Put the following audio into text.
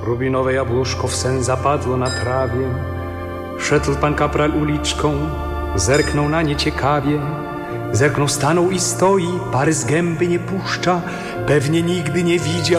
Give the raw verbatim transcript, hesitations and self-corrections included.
Rubinowe jabłuszko w sen zapadło na trawie. Szedł pan kapral uliczką, zerknął na nie ciekawie. Zerknął, stanął i stoi, pary z gęby nie puszcza, pewnie nigdy nie widział